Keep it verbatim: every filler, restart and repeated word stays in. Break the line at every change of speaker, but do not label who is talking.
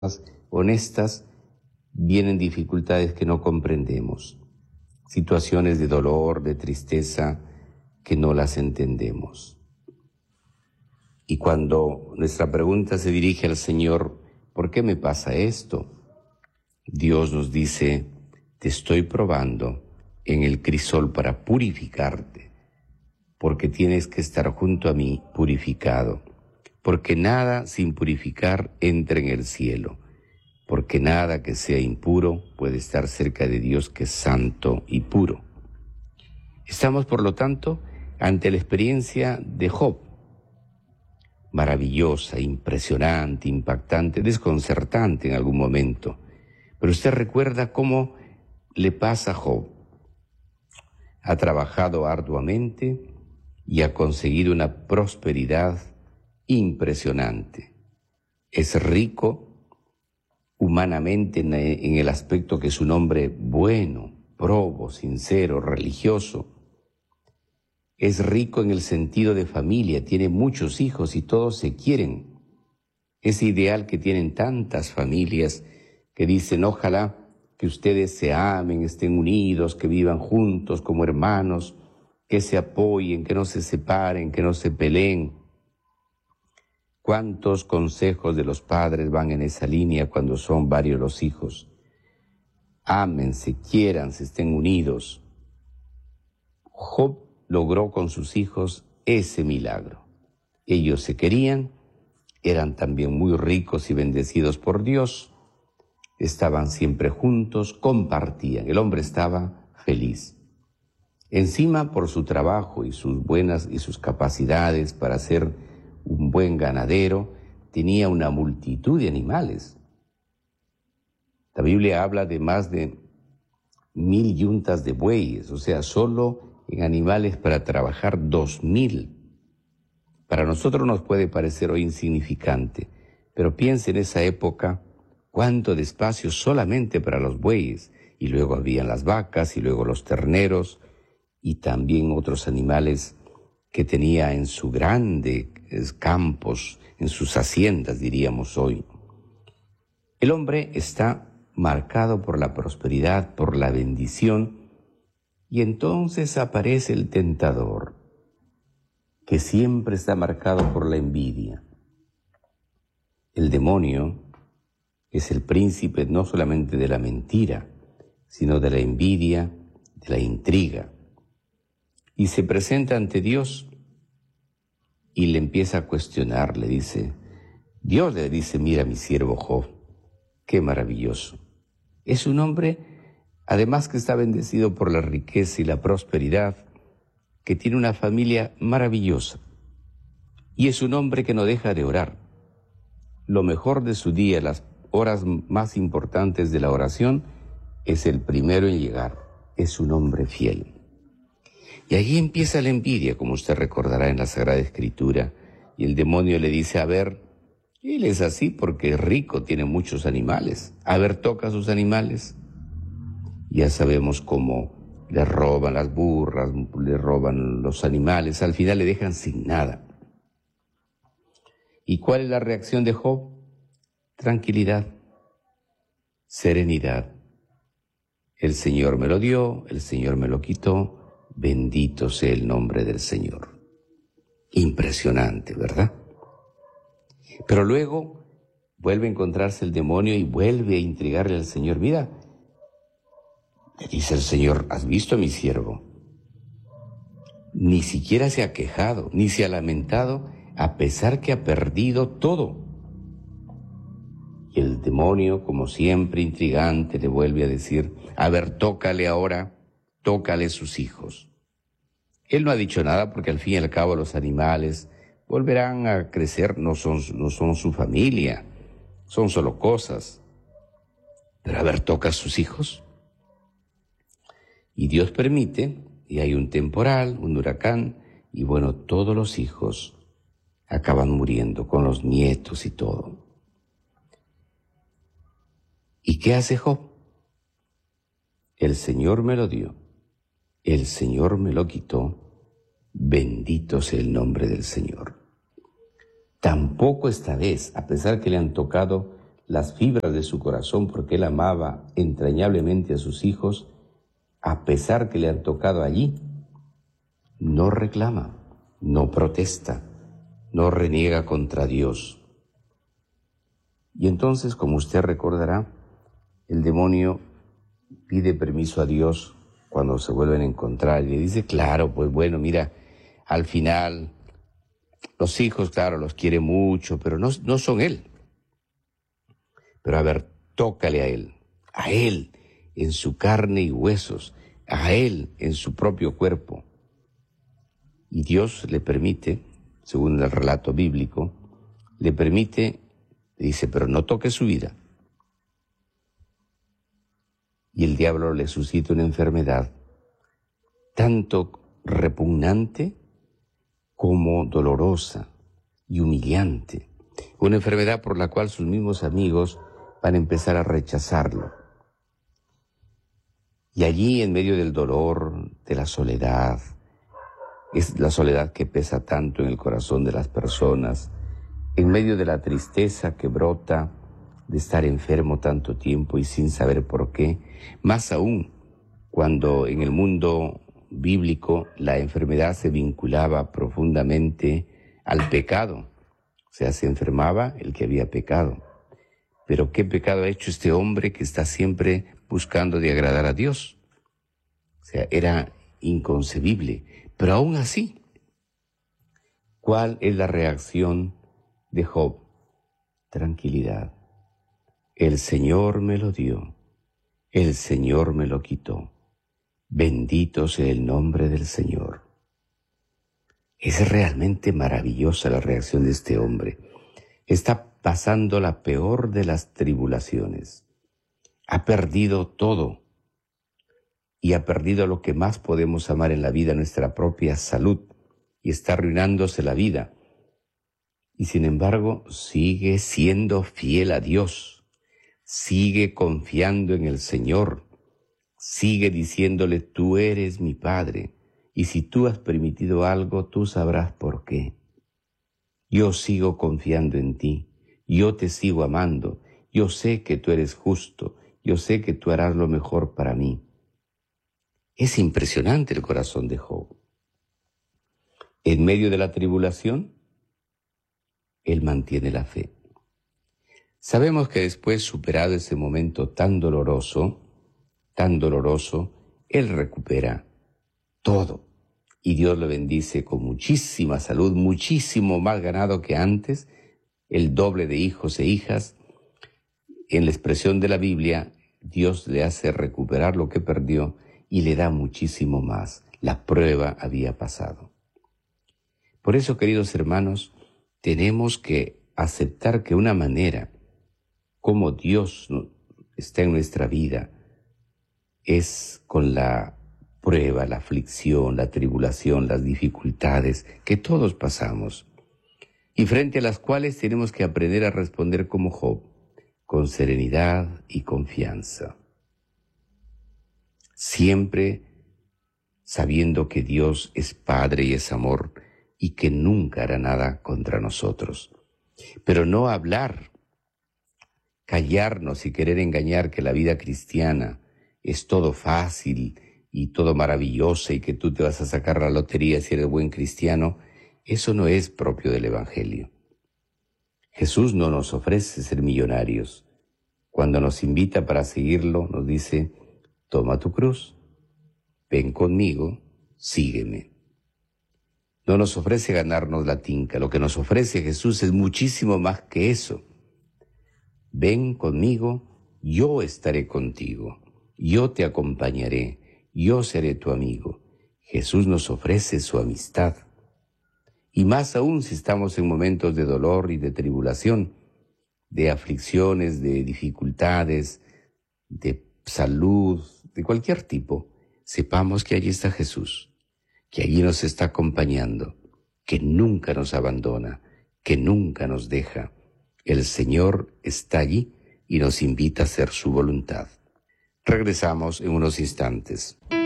honestas, vienen dificultades que no comprendemos, situaciones de dolor, de tristeza, que no las entendemos. Y cuando nuestra pregunta se dirige al Señor, ¿por qué me pasa esto? Dios nos dice, te estoy probando en el crisol para purificarte, porque tienes que estar junto a mí purificado, porque nada sin purificar entra en el cielo, porque nada que sea impuro puede estar cerca de Dios que es santo y puro. Estamos, por lo tanto, ante la experiencia de Job, maravillosa, impresionante, impactante, desconcertante en algún momento. Pero usted recuerda cómo le pasa a Job. Ha trabajado arduamente y ha conseguido una prosperidad impresionante. Es rico humanamente en el aspecto que es un hombre bueno, probo, sincero, religioso. Es rico en el sentido de familia, tiene muchos hijos y todos se quieren. Ese ideal que tienen tantas familias que dicen, ojalá que ustedes se amen, estén unidos, que vivan juntos como hermanos, que se apoyen, que no se separen, que no se peleen. ¿Cuántos consejos de los padres van en esa línea cuando son varios los hijos? Ámense, quiéranse, estén unidos. Job logró con sus hijos ese milagro. Ellos se querían, eran también muy ricos y bendecidos por Dios, estaban siempre juntos, compartían, el hombre estaba feliz. Encima, por su trabajo y sus buenas y sus capacidades para ser un buen ganadero, tenía una multitud de animales. La Biblia habla de más de mil yuntas de bueyes, o sea, solo en animales para trabajar dos mil. Para nosotros nos puede parecer hoy insignificante, pero piense en esa época cuánto de espacio solamente para los bueyes, y luego habían las vacas, y luego los terneros, y también otros animales que tenía en sus grandes campos, en sus haciendas, diríamos hoy. El hombre está marcado por la prosperidad, por la bendición, y entonces aparece el tentador, que siempre está marcado por la envidia. El demonio es el príncipe no solamente de la mentira, sino de la envidia, de la intriga. Y se presenta ante Dios y le empieza a cuestionar, le dice, Dios le dice, mira mi siervo Job, qué maravilloso. Es un hombre, además que está bendecido por la riqueza y la prosperidad, que tiene una familia maravillosa. Y es un hombre que no deja de orar. Lo mejor de su día, las horas más importantes de la oración, es el primero en llegar. Es un hombre fiel. Y allí empieza la envidia, como usted recordará en la Sagrada Escritura. Y el demonio le dice, a ver, él es así porque es rico, tiene muchos animales. A ver, toca sus animales. Ya sabemos cómo le roban las burras, le roban los animales, al final le dejan sin nada. ¿Y cuál es la reacción de Job? Tranquilidad, serenidad. El Señor me lo dio, el Señor me lo quitó, bendito sea el nombre del Señor. Impresionante, ¿verdad? Pero luego vuelve a encontrarse el demonio y vuelve a intrigarle al Señor. Mira, le dice el Señor, ¿has visto a mi siervo? Ni siquiera se ha quejado, ni se ha lamentado, a pesar que ha perdido todo. Y el demonio, como siempre intrigante, le vuelve a decir, a ver, tócale ahora, tócale sus hijos. Él no ha dicho nada porque al fin y al cabo los animales volverán a crecer, no son, no son su familia, son solo cosas. Pero a ver, toca a sus hijos. Y Dios permite, y hay un temporal, un huracán, y bueno, todos los hijos acaban muriendo con los nietos y todo. ¿Y qué hace Job? El Señor me lo dio, el Señor me lo quitó, bendito sea el nombre del Señor. Tampoco esta vez, a pesar que le han tocado las fibras de su corazón porque él amaba entrañablemente a sus hijos, a pesar que le han tocado allí, no reclama, no protesta, no reniega contra Dios. Y entonces, como usted recordará, el demonio pide permiso a Dios cuando se vuelven a encontrar y le dice, claro, pues bueno, mira, al final los hijos, claro, los quiere mucho, pero no, no son él. Pero a ver, tócale a él, a él en su carne y huesos, a él en su propio cuerpo. Y Dios le permite, según el relato bíblico, le permite, dice, pero no toque su vida. Y el diablo le suscita una enfermedad tanto repugnante como dolorosa y humillante. Una enfermedad por la cual sus mismos amigos van a empezar a rechazarlo. Y allí, en medio del dolor, de la soledad, es la soledad que pesa tanto en el corazón de las personas, en medio de la tristeza que brota de estar enfermo tanto tiempo y sin saber por qué, más aún cuando en el mundo bíblico la enfermedad se vinculaba profundamente al pecado, o sea, se enfermaba el que había pecado. Pero ¿qué pecado ha hecho este hombre que está siempre buscando de agradar a Dios? O sea, era inconcebible. Pero aún así, ¿cuál es la reacción de Job? Tranquilidad. El Señor me lo dio, el Señor me lo quitó. Bendito sea el nombre del Señor. Es realmente maravillosa la reacción de este hombre. Está pasando la peor de las tribulaciones. Ha perdido todo y ha perdido lo que más podemos amar en la vida, nuestra propia salud, y está arruinándose la vida. Y sin embargo, sigue siendo fiel a Dios, sigue confiando en el Señor, sigue diciéndole, tú eres mi Padre, y si tú has permitido algo, tú sabrás por qué. Yo sigo confiando en ti, yo te sigo amando, yo sé que tú eres justo, yo sé que tú harás lo mejor para mí. Es impresionante el corazón de Job. En medio de la tribulación, él mantiene la fe. Sabemos que después, superado ese momento tan doloroso, tan doloroso, él recupera todo. Y Dios lo bendice con muchísima salud, muchísimo más ganado que antes, el doble de hijos e hijas. En la expresión de la Biblia, Dios le hace recuperar lo que perdió y le da muchísimo más. La prueba había pasado. Por eso, queridos hermanos, tenemos que aceptar que una manera como Dios está en nuestra vida es con la prueba, la aflicción, la tribulación, las dificultades que todos pasamos y frente a las cuales tenemos que aprender a responder como Job, con serenidad y confianza. Siempre sabiendo que Dios es Padre y es amor y que nunca hará nada contra nosotros. Pero no hablar, callarnos y querer engañar que la vida cristiana es todo fácil y todo maravilloso y que tú te vas a sacar la lotería si eres buen cristiano, eso no es propio del Evangelio. Jesús no nos ofrece ser millonarios. Cuando nos invita para seguirlo, nos dice, toma tu cruz, ven conmigo, sígueme. No nos ofrece ganarnos la tinca, lo que nos ofrece Jesús es muchísimo más que eso. Ven conmigo, yo estaré contigo, yo te acompañaré, yo seré tu amigo. Jesús nos ofrece su amistad. Y más aún si estamos en momentos de dolor y de tribulación, de aflicciones, de dificultades, de salud, de cualquier tipo, sepamos que allí está Jesús, que allí nos está acompañando, que nunca nos abandona, que nunca nos deja. El Señor está allí y nos invita a hacer su voluntad. Regresamos en unos instantes.